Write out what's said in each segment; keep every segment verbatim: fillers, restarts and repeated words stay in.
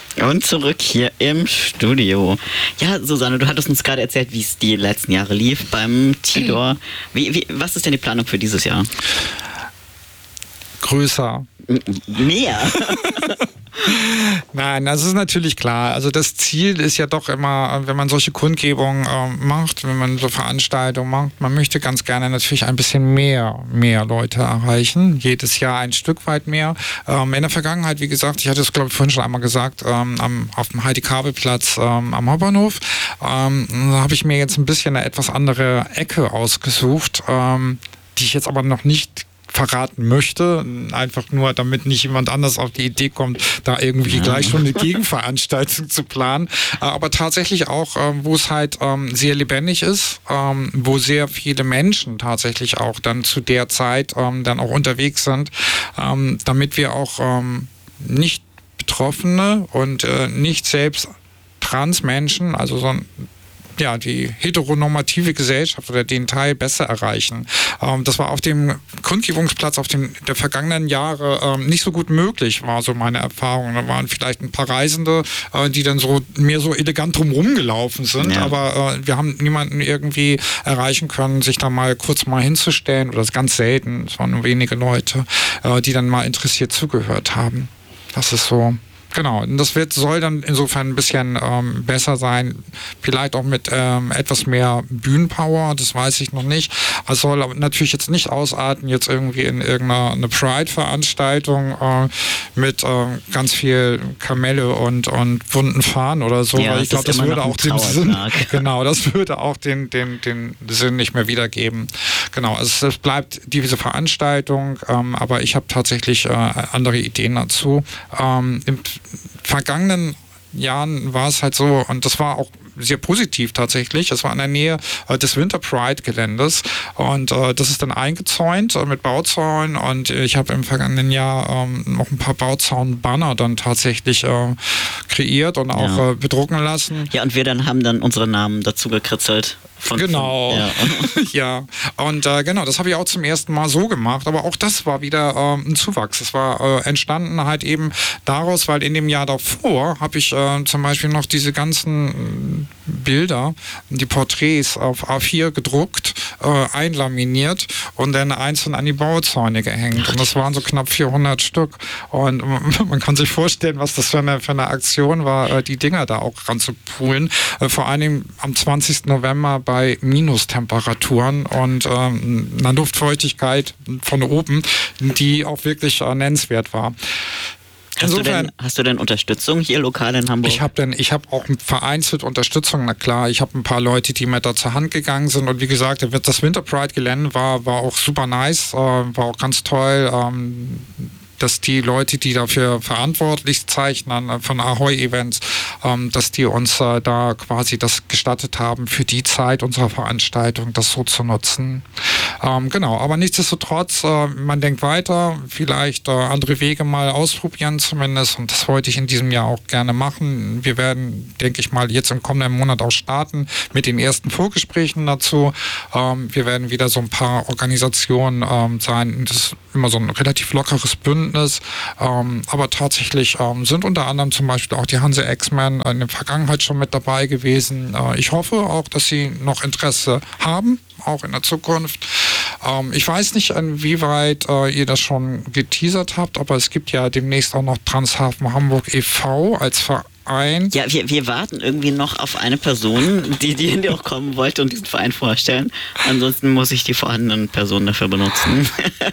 Und zurück hier im Studio. Ja, Susanne, du hattest uns gerade erzählt, wie es die letzten Jahre lief beim Tidor. Wie, wie, was ist denn die Planung für dieses Jahr? Größer. Mehr? Nein, das ist natürlich klar. Also das Ziel ist ja doch immer, wenn man solche Kundgebungen äh, macht, wenn man so Veranstaltungen macht, man möchte ganz gerne natürlich ein bisschen mehr, mehr Leute erreichen. Jedes Jahr ein Stück weit mehr. Ähm, in der Vergangenheit, wie gesagt, ich hatte es glaube ich vorhin schon einmal gesagt, ähm, am, auf dem Heidi-Kabel-Platz ähm, am Hauptbahnhof, ähm, da habe ich mir jetzt ein bisschen eine etwas andere Ecke ausgesucht, ähm, die ich jetzt aber noch nicht verraten möchte, einfach nur, damit nicht jemand anders auf die Idee kommt, da irgendwie ja. gleich schon eine Gegenveranstaltung zu planen. Aber tatsächlich auch, wo es halt sehr lebendig ist, wo sehr viele Menschen tatsächlich auch dann zu der Zeit dann auch unterwegs sind, damit wir auch nicht Betroffene und nicht selbst Transmenschen, also so ein ja, die heteronormative Gesellschaft oder den Teil besser erreichen. Ähm, das war auf dem Kundgebungsplatz auf dem der vergangenen Jahre ähm, nicht so gut möglich, war so meine Erfahrung. Da waren vielleicht ein paar Reisende, äh, die dann so mehr so elegant drumherum gelaufen sind, ja. aber äh, wir haben niemanden irgendwie erreichen können, sich da mal kurz mal hinzustellen, oder das ist ganz selten, es waren nur wenige Leute, äh, die dann mal interessiert zugehört haben. Das ist so. Genau, und das wird, soll dann insofern ein bisschen ähm, besser sein, vielleicht auch mit ähm, etwas mehr Bühnenpower, das weiß ich noch nicht. Es soll aber natürlich jetzt nicht ausarten, jetzt irgendwie in irgendeine Pride-Veranstaltung äh, mit äh, ganz viel Kamelle und, und bunten Fahnen oder so, ja, weil ich glaube, das würde auch den Sinn, genau, das würde auch den, den, den Sinn nicht mehr wiedergeben. Genau, also es bleibt diese Veranstaltung, ähm, aber ich habe tatsächlich äh, andere Ideen dazu. Ähm, im vergangenen Jahren war es halt so, und das war auch sehr positiv tatsächlich. Es war in der Nähe äh, des Winter Pride Geländes und äh, das ist dann eingezäunt äh, mit Bauzäunen und ich habe im vergangenen Jahr ähm, noch ein paar Bauzaun-Banner dann tatsächlich äh, kreiert und auch ja. äh, bedrucken lassen. Ja, und wir dann haben dann unsere Namen dazu gekritzelt. Von, genau, von, ja. ja. Und äh, genau, das habe ich auch zum ersten Mal so gemacht, aber auch das war wieder äh, ein Zuwachs. Es war äh, entstanden halt eben daraus, weil in dem Jahr davor habe ich äh, zum Beispiel noch diese ganzen Bilder, die Porträts auf A vier gedruckt, äh, einlaminiert und dann einzeln an die Bauzäune gehängt. Und das waren so knapp vierhundert Stück. Und man kann sich vorstellen, was das für eine, für eine Aktion war, äh, die Dinger da auch ranzupulen. Äh, vor allem am zwanzigsten November bei Minustemperaturen und ähm, einer Luftfeuchtigkeit von oben, die auch wirklich äh, nennenswert war. Hast du, denn, hast du denn Unterstützung hier lokal in Hamburg? Ich habe denn, ich habe auch vereinzelt Unterstützung, na klar. Ich habe ein paar Leute, die mir da zur Hand gegangen sind und wie gesagt, das Winter Pride Gelände war, war auch super nice, äh, war auch ganz toll. Ähm, dass die Leute, die dafür verantwortlich zeichnen von Ahoy Events, ähm, dass die uns äh, da quasi das gestattet haben, für die Zeit unserer Veranstaltung das so zu nutzen. Ähm, genau, aber nichtsdestotrotz, äh, man denkt weiter, vielleicht äh, andere Wege mal ausprobieren zumindest und das wollte ich in diesem Jahr auch gerne machen. Wir werden, denke ich mal, jetzt im kommenden Monat auch starten mit den ersten Vorgesprächen dazu. Ähm, wir werden wieder so ein paar Organisationen ähm, sein, das ist immer so ein relativ lockeres Bündnis. Ähm, aber tatsächlich ähm, sind unter anderem zum Beispiel auch die Hanse X-Men in der Vergangenheit schon mit dabei gewesen. Äh, ich hoffe auch, dass sie noch Interesse haben, auch in der Zukunft. Ähm, ich weiß nicht, inwieweit äh, ihr das schon geteasert habt, aber es gibt ja demnächst auch noch Transhafen Hamburg e V als Verein. Ein. Ja, wir, wir warten irgendwie noch auf eine Person, die, die auch kommen wollte und diesen Verein vorstellen. Ansonsten muss ich die vorhandenen Personen dafür benutzen.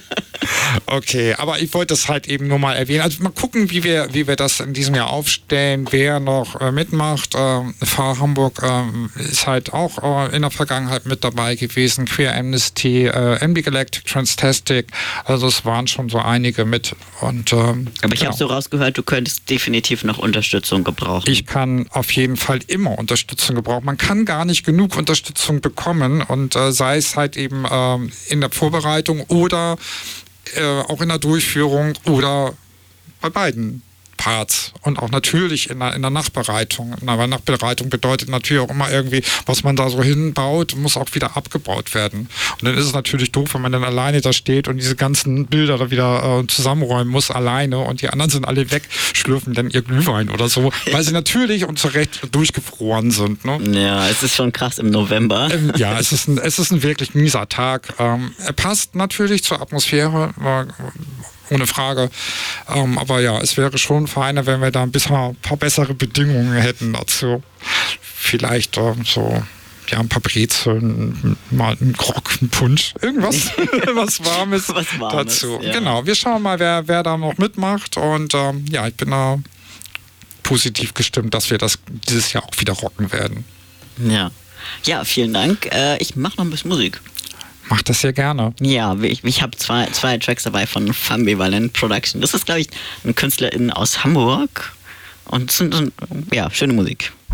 Okay, aber ich wollte das halt eben nur mal erwähnen. Also mal gucken, wie wir, wie wir das in diesem Jahr aufstellen, wer noch äh, mitmacht. Ähm, Fahr Hamburg ähm, ist halt auch äh, in der Vergangenheit mit dabei gewesen. Queer Amnesty, äh, M B Galactic, Transtastic. Also es waren schon so einige mit. Und, ähm, aber ich genau. habe so rausgehört, du könntest definitiv noch Unterstützung gebrauchen. Ich kann auf jeden Fall immer Unterstützung gebrauchen. Man kann gar nicht genug Unterstützung bekommen und äh, sei es halt eben ähm, in der Vorbereitung oder äh, auch in der Durchführung oder bei beiden Parts und auch natürlich in der, in der Nachbereitung. Aber Nachbereitung bedeutet natürlich auch immer irgendwie, was man da so hinbaut, muss auch wieder abgebaut werden. Und dann ist es natürlich doof, wenn man dann alleine da steht und diese ganzen Bilder da wieder äh, zusammenräumen muss alleine und die anderen sind alle weg, schlürfen dann ihr Glühwein oder so, weil sie natürlich und zu Recht durchgefroren sind. Ne? Ja, es ist schon krass im November. Ähm, ja, es ist ein, es ist ein wirklich mieser Tag. Ähm, er passt natürlich zur Atmosphäre, äh, ohne Frage. Ähm, aber ja, es wäre schon feiner, wenn wir da ein bisschen ein paar bessere Bedingungen hätten dazu. Vielleicht äh, so ja, ein paar Brezeln, mal ein Grog, ein Punsch, irgendwas was Warmes, was Warmes dazu. Ja. Genau, wir schauen mal, wer, wer da noch mitmacht und ähm, ja, ich bin da positiv gestimmt, dass wir das dieses Jahr auch wieder rocken werden. Ja, ja, vielen Dank. Äh, ich mache noch ein bisschen Musik. Mach das sehr gerne. Ja, ich, ich habe zwei, zwei Tracks dabei von Fambivalent Production. Das ist, glaube ich, eine Künstlerin aus Hamburg und es sind, ja, schöne Musik.